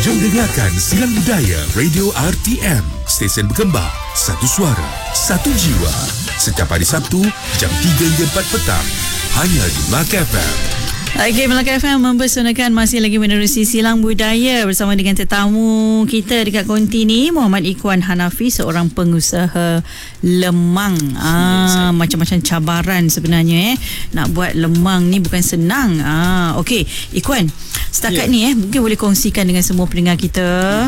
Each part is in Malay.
Jom dengarkan Silang Budaya Radio RTM. Stesen berkembang, satu suara, satu jiwa. Setiap hari Sabtu, jam 3 hingga 4 petang. Hanya di Melaka FM. Okay, Melaka FM mempersonakan masih lagi menerusi Silang Budaya bersama dengan tetamu kita dekat konti ni, Muhammad Ikhwan Hanafi, seorang pengusaha lemang. Macam-macam cabaran sebenarnya nak buat lemang ni bukan senang. Okey, Ikhwan, setakat ni mungkin boleh kongsikan dengan semua pendengar kita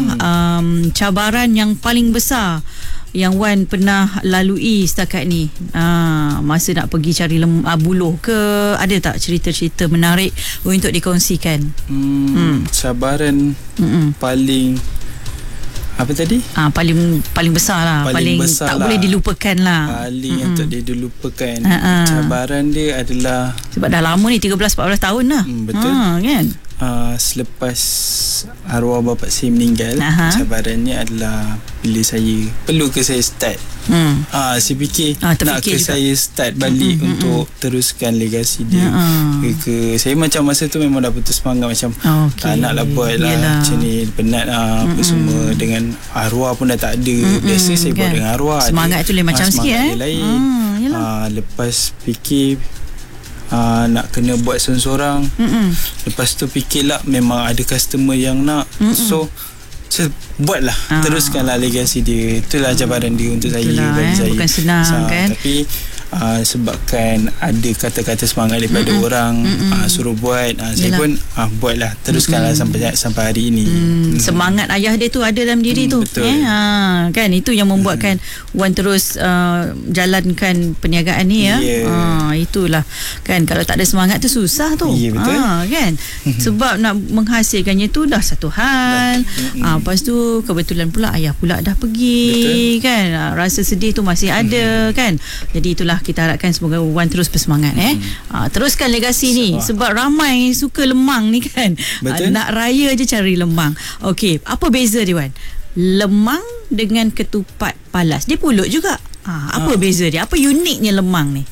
cabaran yang paling besar yang Wan pernah lalui setakat ni, masa nak pergi cari buluh ke, ada tak cerita-cerita menarik untuk dikongsikan? Cabaran paling apa tadi? Paling besar lah, paling besar tak lah, boleh dilupakan lah. Paling yang tak boleh dilupakan. Cabaran dia adalah, sebab dah lama ni 13-14 tahun lah. Betul. Kan? Selepas arwah bapa saya meninggal, cabarannya adalah bila saya perlu ke saya start. Saya fikir nak ke juga saya start balik untuk teruskan legasi dia. Saya macam masa tu memang dah putus semangat, macam tak nak lah buat lah macam ni, penat lah apa semua, dengan arwah pun dah tak ada. Biasa saya buat dengan arwah, semangat tu lain macam sikit lain. Lepas fikir nak kena buat seorang-seorang. Lepas tu fikirlah memang ada customer yang nak. So buatlah, teruskanlah legasi dia. Itulah cabaran dia untuk saya, bagi saya. Bukan senang kan. Tapi sebabkan ada kata-kata semangat daripada orang, suruh buat, saya pun buatlah, teruskanlah sampai hari ini. Semangat ayah dia tu ada dalam diri tu. Betul. Kan itu yang membuatkan Wan terus jalankan perniagaan ni ya. Itulah kan, kalau tak ada semangat tu susah tu. Betul. Kan. Sebab nak menghasilkannya tu dah satu hal. Lepas tu kebetulan pula ayah pula dah pergi. Betul. Kan. Rasa sedih tu masih ada kan. Jadi itulah, kita harapkan semoga Wan terus bersemangat. Teruskan legasi ni, sebab ramai suka lemang ni kan. Nak raya je cari lemang. Okey, apa beza dia Wan? Lemang dengan ketupat palas, dia pulut juga. Apa beza dia? Apa uniknya lemang ni?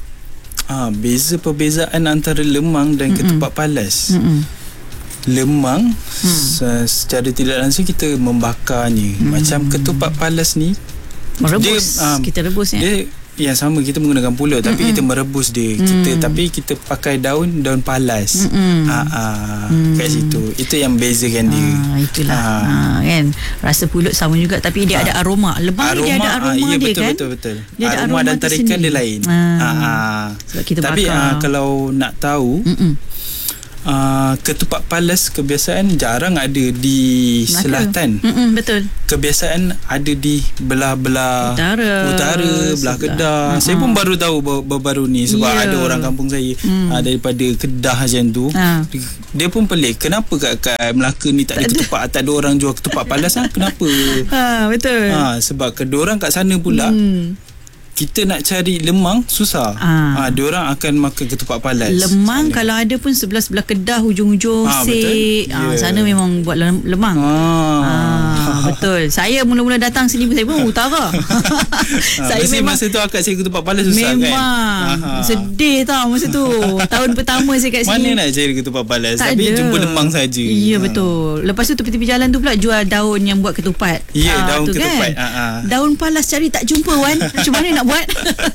Perbezaan antara lemang dan ketupat palas. Lemang secara tidak langsung kita membakarnya. Macam ketupat palas ni merebus, kita rebus dia yang sama, kita menggunakan pulut, tapi kita merebus dia. Kita pakai daun palas. Kat situ. Itu yang bezakan dia. Itulah. Kan. Rasa pulut sama juga, tapi dia ada aroma. Lemang ni dia ada aroma dia kan. Betul. Dia ada aroma dan tarikan dia lain. Sebab kita tapi kalau nak tahu, ketupat palas kebiasaan jarang ada di selatan. Betul. Kebiasaan ada di belah-belah utara, belah Kedah. Saya pun baru tahu baru ni, sebab ada orang kampung saya daripada Kedah macam tu. Dia pun pelik, kenapa kat Melaka ni tak ada ketupat, tak ada orang jual ketupat palas. Kenapa? Betul. Sebab kedua orang kat sana pula, kita nak cari lemang susah. Diorang akan makan ketupat palas. Lemang kalau ada pun sebelah Kedah hujung-hujung Sik. Sana memang buat lemang. Betul. Saya mula-mula datang sini saya pun utara. Saya memang masa tu akak saya ketupat palas susah kan. Memang sedih tau masa tu. Tahun pertama saya kat sini, mana nak cari ketupat palas, tak tapi ada. Jumpa lemang saja. Ya betul. Lepas tu tepi-tepi jalan tu pula jual daun yang buat ketupat. Daun ketupat kan? Daun palas cari tak jumpa Wan. Macam mana nak buat?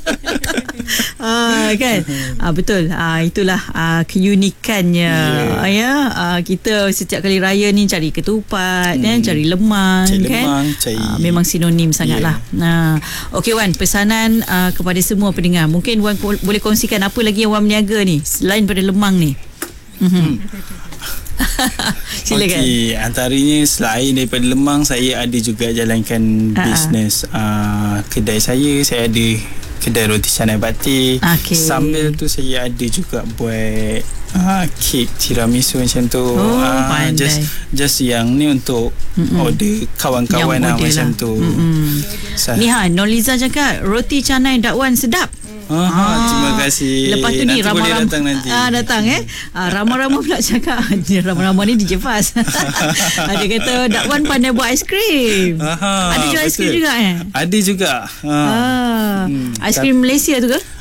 Kan. Betul. Itulah keunikannya. Kita setiap kali raya ni cari ketupat, cari lemang, kan. Memang sinonim sangatlah. Okey Wan, pesanan kepada semua pendengar. Mungkin Wan boleh kongsikan apa lagi yang Wan berniaga ni selain pada lemang ni. Silakan. Okey, antaranya selain daripada lemang, saya ada juga jalankan bisnes kedai saya ada kedai roti canai batik. Sambil tu saya ada juga buat kek tiramisu macam tu. Just yang ni untuk order kawan-kawan macam tu. Ni Noliza cakap roti canai dakwan sedap. Terima kasih. Lepas tu ni Rama-Rama datang nanti. Datang Rama-Rama pula cakap Rama-Rama ni DJ Faz. Dia kata Dakwan pandai buat aiskrim. Ada jual aiskrim juga Ada juga. Aiskrim Malaysia tu ke?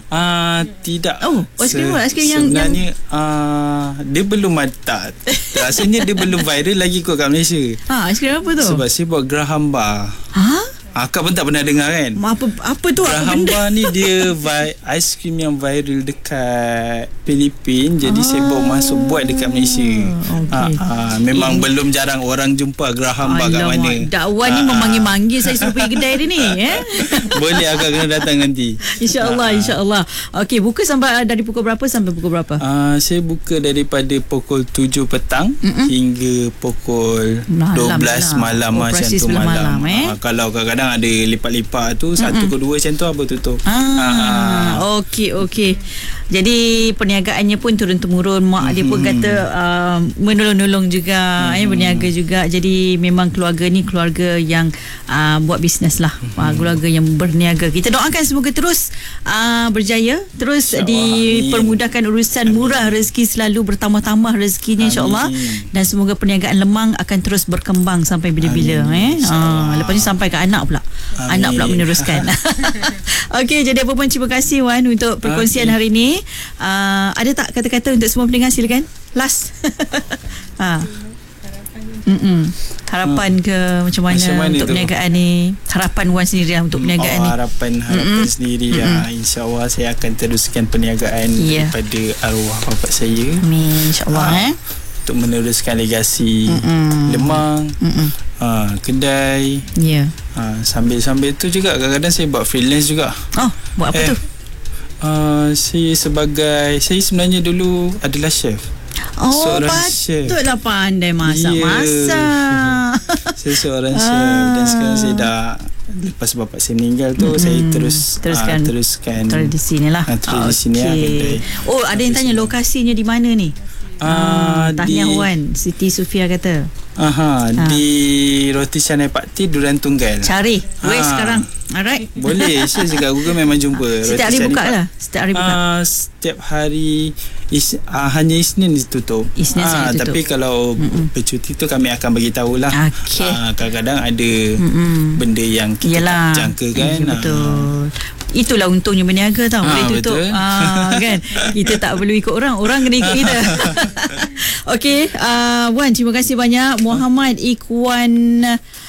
Tidak. Aiskrim yang sebenarnya dia belum ada. Rasanya dia belum viral lagi kot kat Malaysia. Aiskrim apa tu? Sebab saya buat Graham Bar. Akak pun tak pernah dengar kan? Apa tu? Graham Bar ni dia aiskrim yang viral dekat Filipin. Jadi saya bawa masuk buat dekat Malaysia. Memang belum jarang orang jumpa Graham Bar kat mana. Dakwan ni memanggil-manggil saya suruh pergi kedai dia ni. Boleh akak kena datang nanti. InsyaAllah. Okey, buka sampai dari pukul berapa sampai pukul berapa? Saya buka daripada pukul 7 petang hingga pukul 12 malam macam tu malam. Kalau kadang-kadang ada lipat-lipat tu, satu ke dua macam tu apa tutup. Okey. Jadi perniagaannya pun turun-temurun. Mak dia pun kata menolong-nolong juga, berniaga juga. Jadi memang keluarga ni keluarga yang buat bisnes lah, keluarga yang berniaga. Kita doakan semoga terus berjaya, terus dipermudahkan urusan, murah rezeki, selalu bertambah-tambah rezekinya insya-Allah, dan semoga perniagaan lemang akan terus berkembang sampai bila-bila. Lepas ni sampai ke anak pula. Anak pula meneruskan. Okey, jadi apa pun terima kasih Wan untuk perkongsian hari ini. Ada tak kata-kata untuk semua pendengar, silakan. Last. Harapan ke macam mana untuk perniagaan ni? Harapan Wan sendiri untuk perniagaan ni. Harapan sendiri insya-Allah saya akan teruskan perniagaan daripada arwah bapa saya. Amin, insya-Allah. Untuk meneruskan legasi lemang, kedai. Sambil-sambil tu juga kadang-kadang saya buat freelance juga. Buat apa tu? Saya sebenarnya dulu adalah chef. Patutlah pandai masak-masak. Saya seorang chef, dan sekarang saya dah, lepas bapa saya meninggal tu, saya teruskan tradisi ni lah. Kedai. Ada yang tanya lokasinya di mana ni? Tahniah Wan, Siti Sufia kata. Di Roti Canai Pakti Durian Tunggal. Cari sekarang. Alright. Boleh share juga Google, memang jumpa. Setiap hari buka lah. Setiap hari hanya Isnin ditutup. Isnin saja tutup. Tapi kalau bercuti tu kami akan bagi tahulah. Kadang-kadang ada benda yang kita tak jangka kan. Betul. Itulah untungnya berniaga tau. Boleh tutup kan. Kita tak perlu ikut orang kena ikut kita. Okey, Wan, terima kasih banyak Muhammad Ikhwan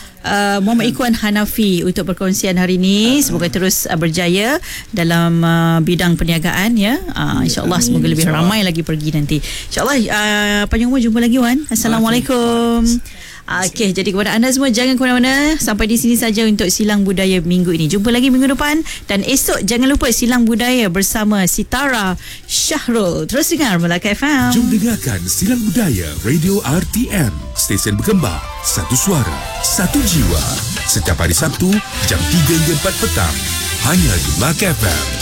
Hanafi untuk perkongsian hari ini. Semoga terus berjaya dalam bidang perniagaan ya. InsyaAllah semoga lebih ramai lagi pergi nanti. InsyaAllah panjang umur, jumpa lagi Wan. Assalamualaikum. Okey, jadi kepada anda semua jangan ke mana-mana. Sampai di sini saja untuk Silang Budaya minggu ini. Jumpa lagi minggu depan, dan esok jangan lupa Silang Budaya bersama Sitara Syahrul. Terus dengar Melaka FM. Jom dengarkan Silang Budaya Radio RTM, stesen berkembang, satu suara, satu jiwa. Setiap hari Sabtu jam 3 hingga 4 petang, hanya di Melaka FM.